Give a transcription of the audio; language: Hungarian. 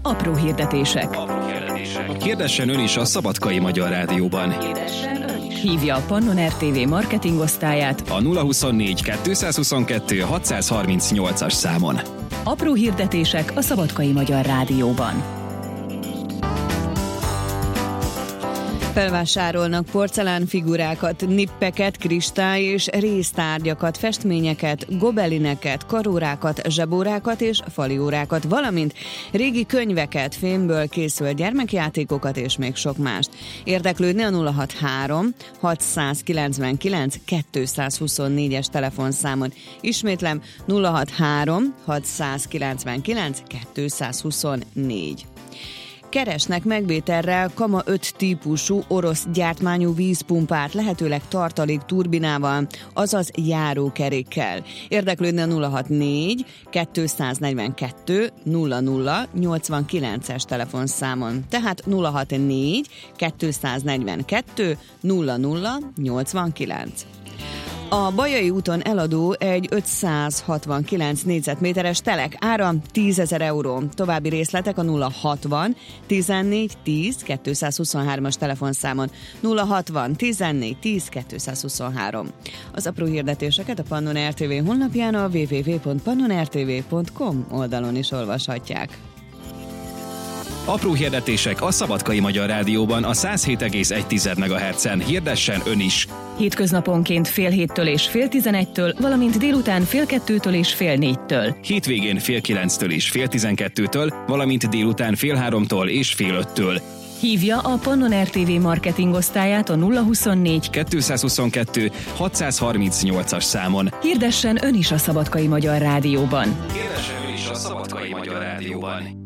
Apró hirdetések. Hirdessen ön is a Szabadkai Magyar Rádióban. Hívja a Pannon RTV marketing osztályát A 024 222 638-as számon. Apró hirdetések a Szabadkai Magyar Rádióban. Felvásárolnak porcelánfigurákat, nippeket, kristály és réztárgyakat, festményeket, gobelineket, karórákat, zsebórákat és faliórákat, valamint régi könyveket, fémből készült gyermekjátékokat és még sok mást. Érdeklődni a 063 699 224-es telefonszámon. Ismétlem 063 699 224. Keresnek megvételrel Kama 5 típusú orosz gyártmányú vízpumpát, lehetőleg tartalék turbinával, azaz járókerékkel. Érdeklődni a 064 242 00 89-es telefonszámon. Tehát 064 242 00 89. A Bajai úton eladó egy 569 négyzetméteres telek ára 10 000 euró. További részletek a 060 14 10 223-as telefonszámon. 060 14 10 223. Az apró hirdetéseket a Pannon RTV honlapján a www.pannonrtv.com oldalon is olvashatják. Apró hirdetések a Szabadkai Magyar Rádióban a 107,1 MHz-en. Hirdessen ön is! Hétköznaponként fél 7-től és fél 11-től, valamint délután fél 2-től és fél 4-től. Hétvégén fél 9-től és fél 12-től, valamint délután fél 3-tól és fél 5-től. Hívja a Pannon RTV marketing osztályát a 024 222 638-as számon. Hirdessen ön is a Szabadkai Magyar Rádióban. Hirdessen ön is a Szabadkai Magyar Rádióban.